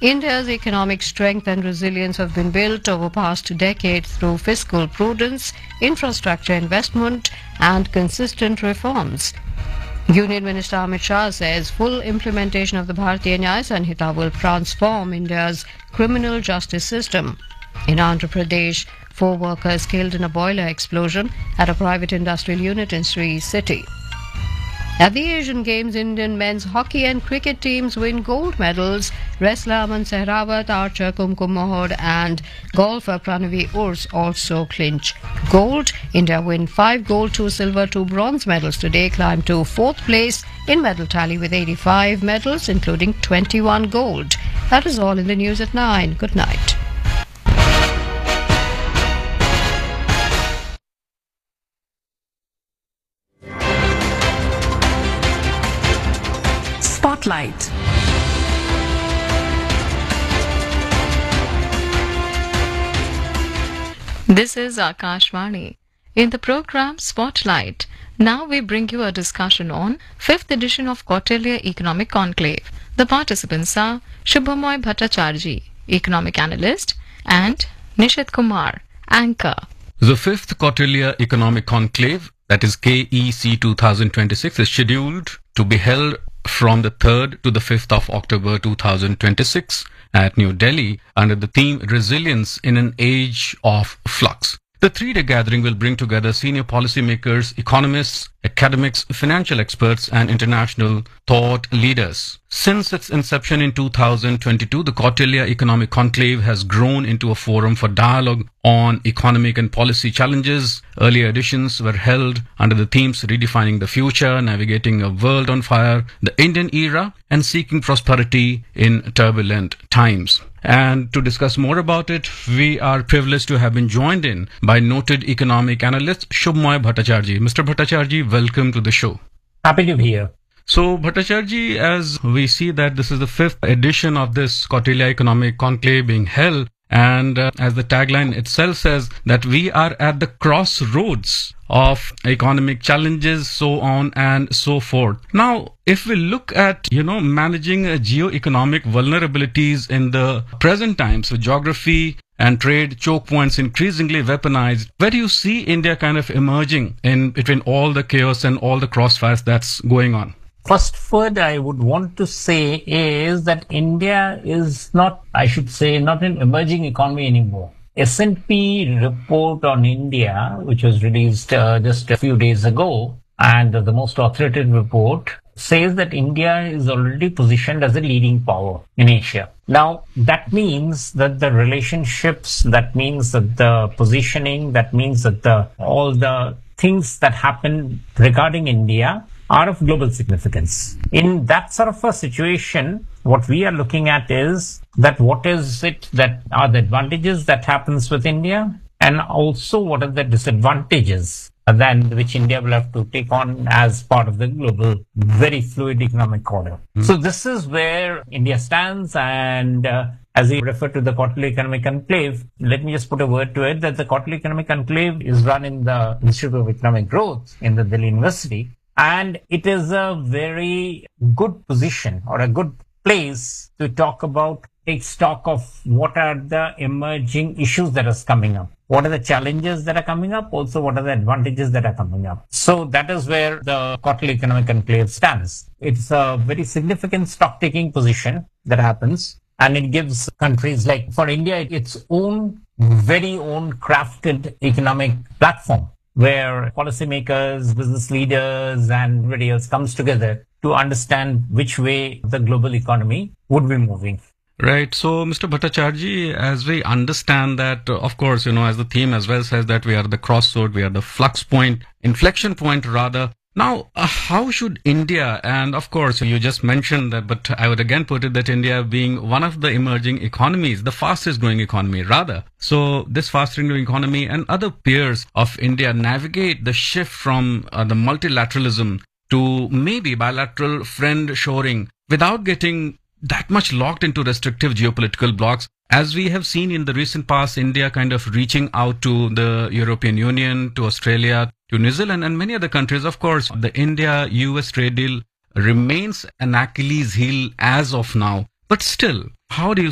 India's economic strength and resilience have been built over past decades through fiscal prudence, infrastructure investment, and consistent reforms. Union Minister Amit Shah says full implementation of the Bharatiya Nyaya Sanhita will transform India's criminal justice system. In Andhra Pradesh, 4 workers killed in a boiler explosion at a private industrial unit in Sri City. At the Asian Games, Indian men's hockey and cricket teams win gold medals. Wrestler Aman Sehrawat, archer Kumkum Mohod and golfer Pranavi Urs also clinch gold. India win 5 gold, 2 silver, 2 bronze medals today, climb to 4th place in medal tally with 85 medals, including 21 gold. That is all in the news at 9. Good night. Spotlight. This is Akashvani. In the program Spotlight, now we bring you a discussion on 5th edition of Kautilya Economic Conclave. The participants are Shubhamoy Bhattacharjee, Economic Analyst, and Nishit Kumar, Anchor. The 5th Kautilya Economic Conclave, that is KEC 2026, is scheduled to be held from the 3rd to the 5th of October 2026 at New Delhi under the theme Resilience in an Age of Flux. The 3-day gathering will bring together senior policymakers, economists, academics, financial experts, and international thought leaders. Since its inception in 2022, the Kautilya Economic Conclave has grown into a forum for dialogue on economic and policy challenges. Earlier editions were held under the themes Redefining the Future, Navigating a World on Fire, The Indian Era, and Seeking Prosperity in Turbulent Times. And to discuss more about it, we are privileged to have been joined in by noted economic analyst Shubhamoy Bhattacharjee. Mr. Bhattacharjee, welcome to the show. Happy to be here. So, Bhattacharjee, as we see that this is the 5th edition of this Kautilya Economic Conclave being held, and as the tagline itself says, that we are at the crossroads of economic challenges, so on and so forth. Now, if we look at, managing geo-economic vulnerabilities in the present times, so geography and trade choke points increasingly weaponized, where do you see India kind of emerging in between all the chaos and all the crossfires that's going on? First word I would want to say is that India is not an emerging economy anymore. S&P report on India, which was released just a few days ago, and the most authoritative report says that India is already positioned as a leading power in Asia. Now, that means that the relationships, that means that the positioning, that means that all the things that happen regarding India are of global significance. In that sort of a situation, what we are looking at is that what is it that are the advantages that happens with India, and also what are the disadvantages than which India will have to take on as part of the global, very fluid economic order. So this is where India stands, and as we refer to the Kautilya Economic Conclave, let me just put a word to it that the Kautilya Economic Conclave is run in the Institute of Economic Growth in the Delhi University, and it is a very good position or a good place to take stock of what are the emerging issues that are coming up. What are the challenges that are coming up? Also, what are the advantages that are coming up? So that is where the Kautilya Economic Conclave stands. It's a very significant stock-taking position that happens, and it gives countries like, for India, its own, very own crafted economic platform, where policymakers, business leaders, and everybody else comes together to understand which way the global economy would be moving. Right. So, Mr. Bhattacharjee, as we understand that, of course, as the theme as well says that we are the crossroad, we are the flux point, inflection point rather. Now, how should India, and of course, you just mentioned that, but I would again put it that India being one of the emerging economies, the fastest growing economy rather. So this fast growing economy and other peers of India navigate the shift from the multilateralism to maybe bilateral friend shoring without getting that much locked into restrictive geopolitical blocks. As we have seen in the recent past, India kind of reaching out to the European Union, to Australia, to New Zealand and many other countries. Of course, the India-US trade deal remains an Achilles heel as of now. But still, how do you